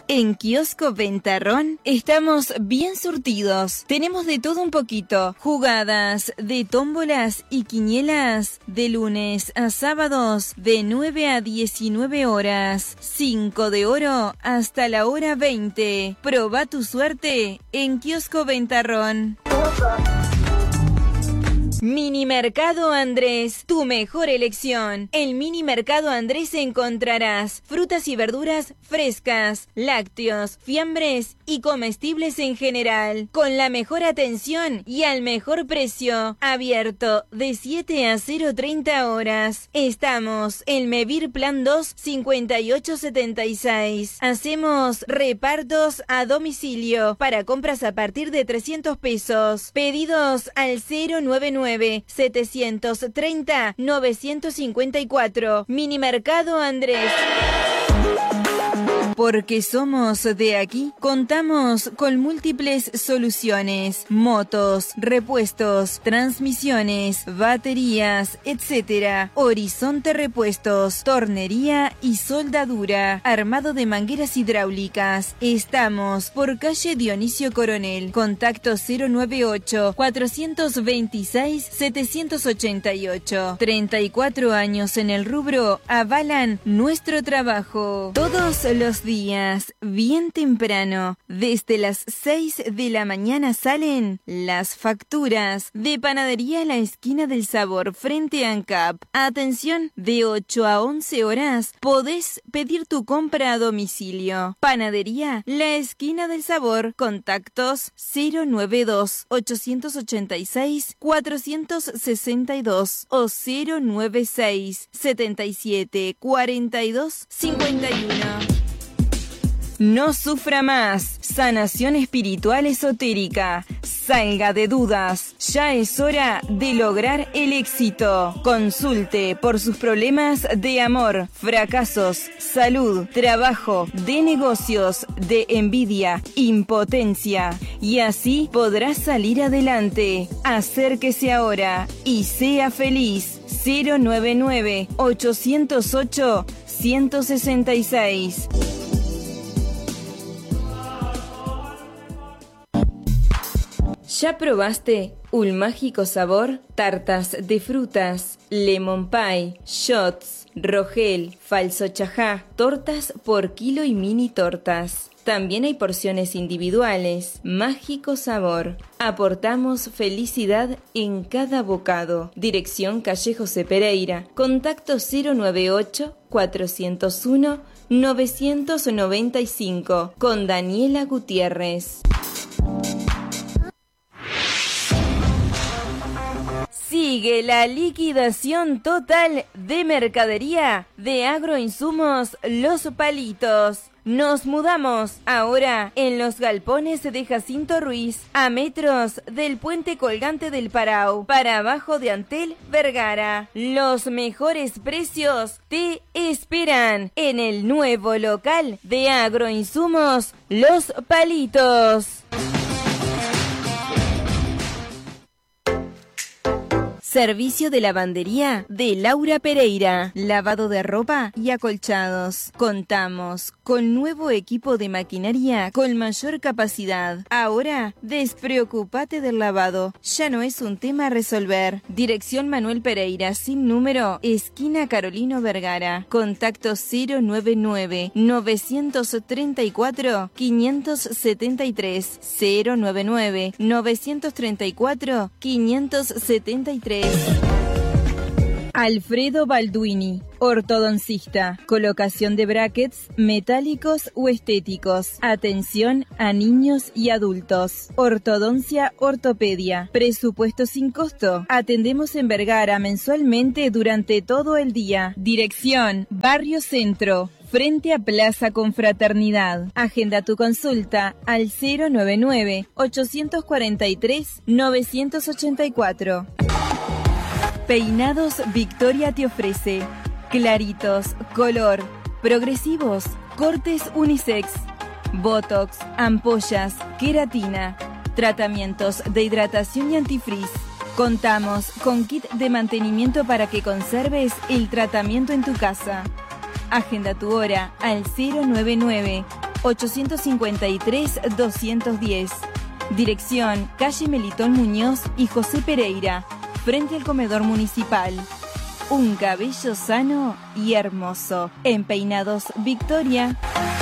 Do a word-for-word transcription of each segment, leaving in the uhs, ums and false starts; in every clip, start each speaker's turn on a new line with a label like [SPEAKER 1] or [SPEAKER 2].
[SPEAKER 1] En Kiosco Ventarrón estamos bien surtidos. Tenemos de todo un poquito. Jugadas de tómbolas y quinielas de lunes a sábados de nueve a diecinueve horas. cinco de oro hasta la hora veinte. Proba tu suerte en Kiosco Ventarrón. Mini Mercado Andrés, tu mejor elección. En Mini Mercado Andrés encontrarás frutas y verduras frescas, lácteos, fiambres y comestibles en general, con la mejor atención y al mejor precio. Abierto de siete a cero treinta horas. Estamos en Mevir Plan dos, cincuenta y ocho setenta y seis. Hacemos repartos a domicilio para compras a partir de trescientos pesos. Pedidos al cero nueve nueve setecientos treinta novecientos cincuenta y cuatro. Mini Mercado Andrés. Porque somos de aquí, contamos con múltiples soluciones, motos, repuestos, transmisiones, baterías, etcétera. Horizonte Repuestos, tornería y soldadura, armado de mangueras hidráulicas. Estamos por calle Dionisio Coronel, contacto cero nueve ocho, cuatrocientos veintiséis, setecientos ochenta y ocho. treinta y cuatro años en el rubro avalan nuestro trabajo. Todos los días días, bien temprano, desde las seis de la mañana salen las facturas de Panadería La Esquina del Sabor frente a ANCAP. Atención, de ocho a once horas podés pedir tu compra a domicilio. Panadería La Esquina del Sabor, contactos cero nueve dos, ochocientos ochenta y seis, cuatrocientos sesenta y dos o cero nueve seis, setenta y siete, cuarenta y dos, cincuenta y uno. No sufra más. Sanación espiritual esotérica. Salga de dudas. Ya es hora de lograr el éxito. Consulte por sus problemas de amor, fracasos, salud, trabajo, de negocios, de envidia, impotencia. Y así podrá salir adelante. Acérquese ahora y sea feliz. cero nueve nueve, ochocientos ocho, ciento sesenta y seis. ¿Ya probaste un mágico sabor? Tartas de frutas, lemon pie, shots, rogel, falso chajá, tortas por kilo y mini tortas. También hay porciones individuales. Mágico sabor. Aportamos felicidad en cada bocado. Dirección calle José Pereira. Contacto cero nueve ocho, cuatrocientos uno, novecientos noventa y cinco con Daniela Gutiérrez. Sigue la liquidación total de mercadería de Agroinsumos Los Palitos. Nos mudamos ahora en los galpones de Jacinto Ruiz, a metros del puente colgante del Parao, para abajo de Antel Vergara. Los mejores precios te esperan en el nuevo local de Agroinsumos Los Palitos. Servicio de lavandería de Laura Pereira. Lavado de ropa y acolchados. Contamos con nuevo equipo de maquinaria con mayor capacidad. Ahora, despreocúpate del lavado. Ya no es un tema a resolver. Dirección Manuel Pereira, sin número, esquina Carolino Vergara. Contacto cero nueve nueve, novecientos treinta y cuatro, quinientos setenta y tres. cero nueve nueve, novecientos treinta y cuatro, quinientos setenta y tres. Alfredo Balduini, ortodoncista, colocación de brackets metálicos o estéticos, atención a niños y adultos, ortodoncia ortopedia, presupuesto sin costo, atendemos en Vergara mensualmente durante todo el día, dirección Barrio Centro, frente a Plaza Confraternidad. Agenda tu consulta al cero nueve nueve, ochocientos cuarenta y tres, novecientos ochenta y cuatro. Peinados Victoria te ofrece claritos, color, progresivos, cortes unisex, botox, ampollas, queratina, tratamientos de hidratación y antifrizz. Contamos con kit de mantenimiento para que conserves el tratamiento en tu casa. Agenda tu hora al cero nueve nueve, ochocientos cincuenta y tres, doscientos diez. Dirección, calle Melitón Muñoz y José Pereira, frente al comedor municipal. Un cabello sano y hermoso. En Peinados Victoria.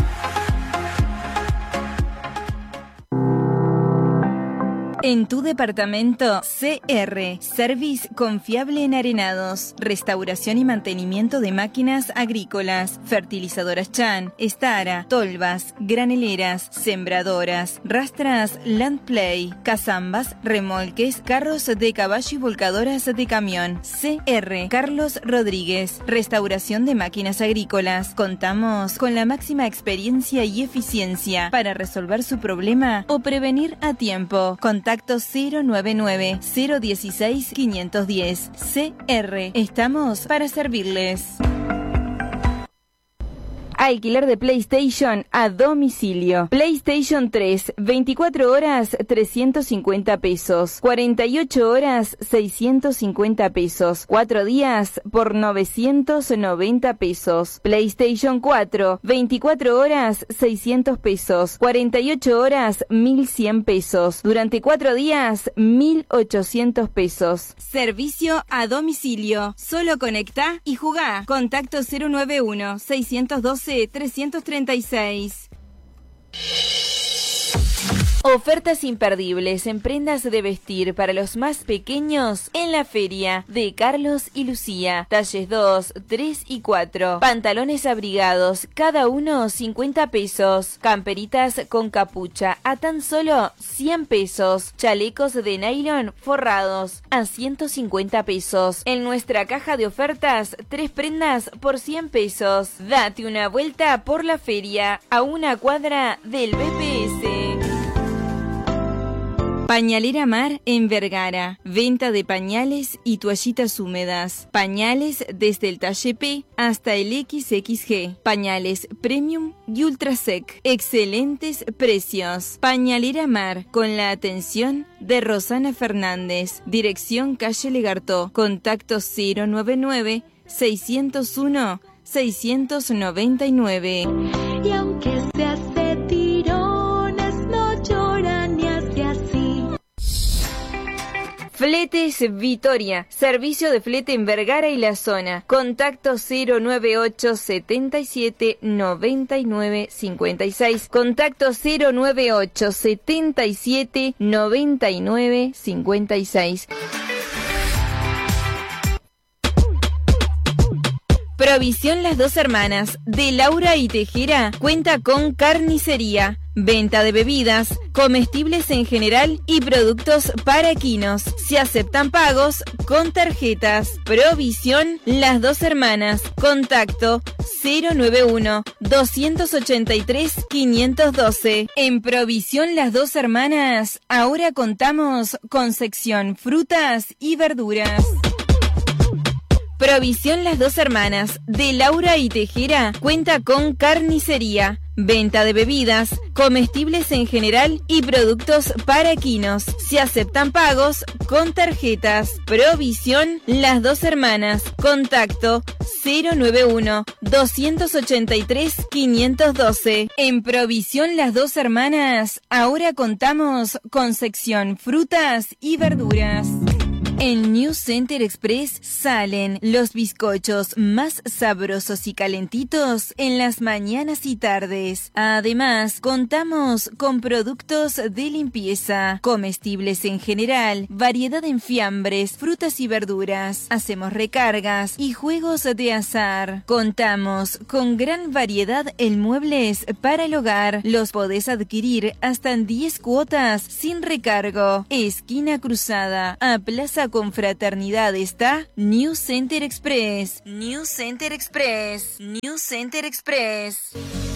[SPEAKER 1] En tu departamento, C R, Service Confiable en Arenados, restauración y mantenimiento de máquinas agrícolas, fertilizadoras Chan, Estara, tolvas, graneleras, sembradoras, rastras Landplay, cazambas, remolques, carros de caballo y volcadoras de camión. C R, Carlos Rodríguez, restauración de máquinas agrícolas. Contamos con la máxima experiencia y eficiencia para resolver su problema o prevenir a tiempo. Contacto cero nueve nueve, cero uno seis, cinco uno cero. C R. Estamos para servirles. Alquiler de PlayStation a domicilio. PlayStation tres, veinticuatro horas, trescientos cincuenta pesos. cuarenta y ocho horas, seiscientos cincuenta pesos. cuatro días por novecientos noventa pesos. PlayStation cuatro, veinticuatro horas, seiscientos pesos. cuarenta y ocho horas, mil cien pesos. Durante cuatro días, mil ochocientos pesos. Servicio a domicilio. Solo conecta y jugá. Contacto cero nueve uno, seiscientos doce, trescientos treinta y seis. Ofertas imperdibles en prendas de vestir para los más pequeños en la feria de Carlos y Lucía. Talles dos, tres y cuatro. Pantalones abrigados, cada uno cincuenta pesos. Camperitas con capucha a tan solo cien pesos. Chalecos de nylon forrados a ciento cincuenta pesos. En nuestra caja de ofertas, tres prendas por cien pesos. Date una vuelta por la feria a una cuadra del B P S. Pañalera Mar en Vergara. Venta de pañales y toallitas húmedas. Pañales desde el talle P hasta el equis equis ge. Pañales Premium y Ultrasec. Excelentes precios. Pañalera Mar con la atención de Rosana Fernández. Dirección calle Legartó. Contacto cero nueve nueve, seiscientos uno, seiscientos noventa y nueve.
[SPEAKER 2] Y aunque se hace tirones, no lloran ni hace así.
[SPEAKER 1] Fletes Vitoria, servicio de flete en Vergara y la zona. Contacto cero nueve ocho, setenta y siete, noventa y nueve, cincuenta y seis. Contacto cero nueve ocho, setenta y siete, noventa y nueve, cincuenta y seis. Provisión Las Dos Hermanas, de Laura y Tejera, cuenta con carnicería, venta de bebidas, comestibles en general y productos para equinos. Se aceptan pagos con tarjetas. Provisión Las Dos Hermanas. Contacto cero nueve uno, doscientos ochenta y tres, quinientos doce. En Provisión Las Dos Hermanas, ahora contamos con sección frutas y verduras. Provisión Las Dos Hermanas, de Laura y Tejera, cuenta con carnicería, venta de bebidas, comestibles en general y productos para equinos. Se aceptan pagos con tarjetas. Provisión Las Dos Hermanas. Contacto cero nueve uno, doscientos ochenta y tres, quinientos doce. En Provisión Las Dos Hermanas, ahora contamos con sección frutas y verduras. En New Center Express salen los bizcochos más sabrosos y calentitos en las mañanas y tardes. Además, contamos con productos de limpieza, comestibles en general, variedad en fiambres, frutas y verduras. Hacemos recargas y juegos de azar. Contamos con gran variedad en muebles para el hogar. Los podés adquirir hasta en diez cuotas sin recargo. Esquina Cruzada, a Plaza Confraternidad está New Center Express. New Center Express. New Center Express.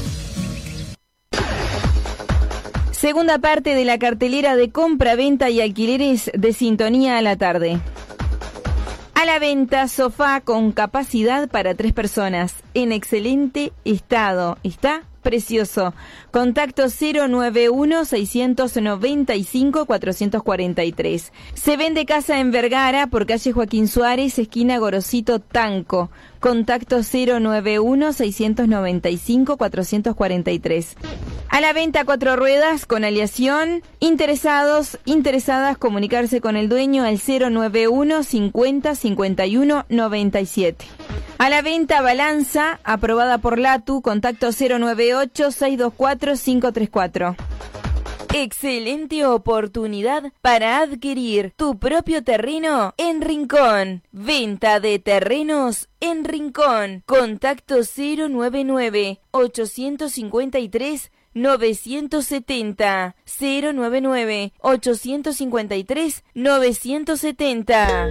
[SPEAKER 1] Segunda parte de la cartelera de compra, venta y alquileres de Sintonía a la Tarde. A la venta, sofá con capacidad para tres personas, en excelente estado. Está precioso. Contacto cero nueve uno, seiscientos noventa y cinco, cuatrocientos cuarenta y tres. Se vende casa en Vergara por calle Joaquín Suárez, esquina Gorosito Tanco. Contacto cero nueve uno, seiscientos noventa y cinco, cuatrocientos cuarenta y tres. A la venta cuatro ruedas con aleación. Interesados, interesadas, comunicarse con el dueño al cero nueve uno cincuenta cincuenta y uno noventa y siete. A la venta balanza, aprobada por LATU, contacto cero nueve ocho seis dos cuatro cinco tres cuatro. Excelente oportunidad para adquirir tu propio terreno en Rincón. Venta de terrenos en Rincón. Contacto cero nueve nueve ocho cinco tres novecientos setenta. cero nueve nueve ocho cinco tres novecientos setenta.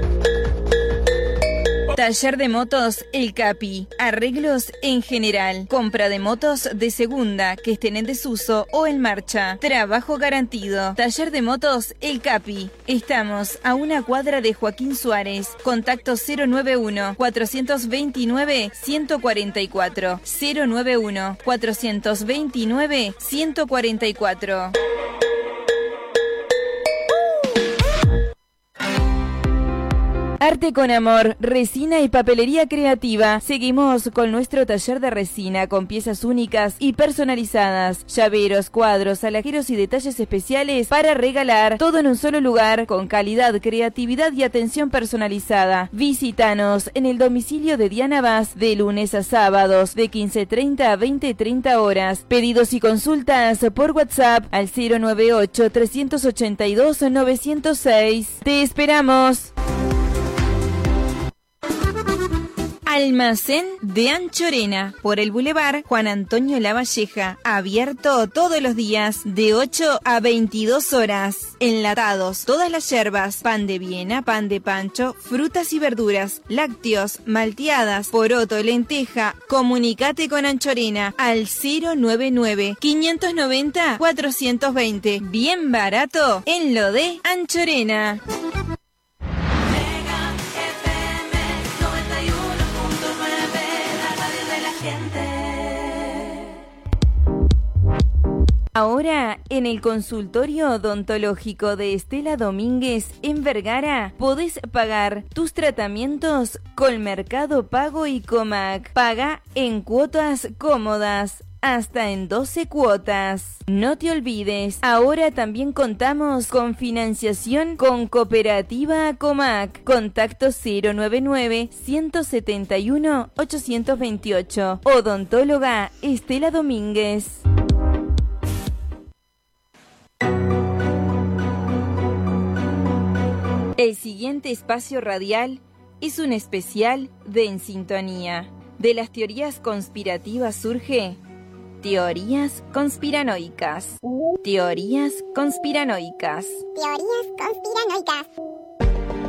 [SPEAKER 1] Taller de motos El Capi. Arreglos en general. Compra de motos de segunda que estén en desuso o en marcha. Trabajo garantido. Taller de motos El Capi. Estamos a una cuadra de Joaquín Suárez. Contacto cero nueve uno cuatro dos nueve uno cuatro cuatro. cero nueve uno cuatro dos nueve uno cuatro cuatro. Arte con amor, resina y papelería creativa. Seguimos con nuestro taller de resina con piezas únicas y personalizadas, llaveros, cuadros, alajeros y detalles especiales para regalar, todo en un solo lugar con calidad, creatividad y atención personalizada. Visítanos en el domicilio de Diana Vaz de lunes a sábados de quince treinta a veinte treinta horas. Pedidos y consultas por WhatsApp al cero nueve ocho tres ocho dos nueve cero seis. Te esperamos. Almacén de Anchorena, por el Boulevard Juan Antonio Lavalleja, abierto todos los días de ocho a veintidós horas. Enlatados, todas las yerbas, pan de Viena, pan de pancho, frutas y verduras, lácteos, malteadas, poroto, lenteja. Comunicate con Anchorena al cero nueve nueve quinientos noventa cuatrocientos veinte. Bien barato en lo de Anchorena. Ahora, en el consultorio odontológico de Estela Domínguez en Vergara, podés pagar tus tratamientos con Mercado Pago y Comac. Paga en cuotas cómodas, hasta en doce cuotas. No te olvides, ahora también contamos con financiación con Cooperativa Comac. Contacto cero nueve nueve uno siete uno ocho dos ocho. Odontóloga Estela Domínguez. El siguiente espacio radial es un especial de En Sintonía. De las teorías conspirativas surge Teorías conspiranoicas. Teorías conspiranoicas.
[SPEAKER 3] Teorías conspiranoicas.